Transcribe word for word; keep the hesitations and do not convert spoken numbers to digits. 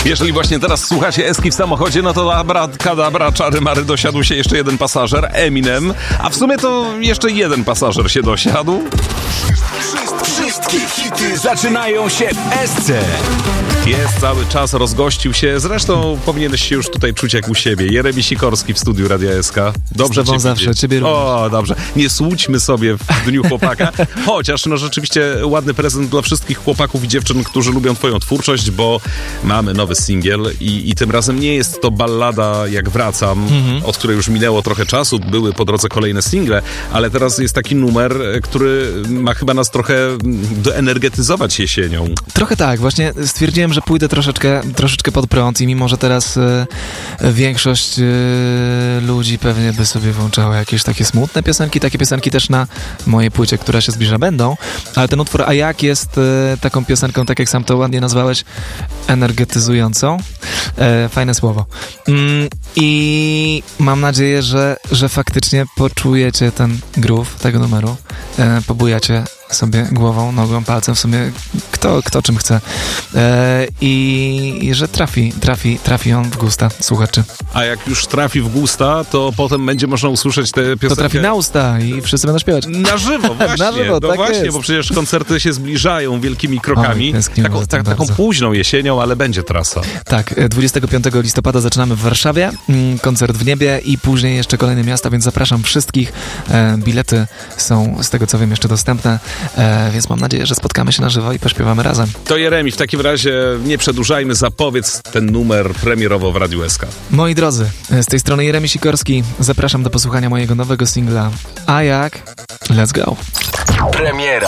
Jeżeli właśnie teraz słuchacie Eski w samochodzie, no to abra-kadabra, czary-mary, dosiadł się jeszcze jeden pasażer, Eminem, a w sumie to jeszcze jeden pasażer się dosiadł. Wszystkie hity zaczynają się w Esce. Jest cały czas, rozgościł się, zresztą powinieneś się już tutaj czuć jak u siebie. Jeremi Sikorski w studiu Radia S K. Dobrze cię zawsze, widzieć. ciebie również. O, dobrze. Nie słućmy sobie w Dniu Chłopaka, chociaż no rzeczywiście ładny prezent dla wszystkich chłopaków i dziewczyn, którzy lubią twoją twórczość, bo mamy nowy singiel i, i tym razem nie jest to ballada Jak wracam, mhm. od której już minęło trochę czasu, były po drodze kolejne single, ale teraz jest taki numer, który ma chyba nas trochę doenergetyzować jesienią. Trochę tak, właśnie stwierdziłem, że pójdę troszeczkę, troszeczkę pod prąd i mimo, że teraz e, większość e, ludzi pewnie by sobie włączała jakieś takie smutne piosenki, takie piosenki też na mojej płycie, która się zbliża, będą, ale ten utwór A jak jest e, taką piosenką, tak jak sam to ładnie nazwałeś, energetyzującą. E, fajne słowo. Mm, I mam nadzieję, że, że faktycznie poczujecie ten groove tego numeru, e, pobujacie sobie głową, nogą, palcem, w sumie kto, kto czym chce. E, i, I że trafi, trafi, trafi on w gusta słuchaczy. A jak już trafi w gusta, to potem będzie można usłyszeć tę piosenkę. To trafi na usta i wszyscy będą śpiewać. Na żywo, właśnie. Na żywo, no tak właśnie, jest. bo przecież koncerty się zbliżają wielkimi krokami. Oj, taką, tak, taką późną jesienią, ale będzie trasa. Tak, dwudziestego piątego listopada zaczynamy w Warszawie, koncert w niebie i później jeszcze kolejne miasta, więc zapraszam wszystkich. E, bilety są, z tego co wiem, jeszcze dostępne, e, więc mam nadzieję, że spotkamy się na żywo i pośpiewamy razem. To Jeremi, w takim razie nie przedłużajmy, zapowiedz ten numer premierowo w Radiu S K. Moi drodzy, z tej strony Jeremi Sikorski, zapraszam do posłuchania mojego nowego singla A jak? Let's go! Premiera.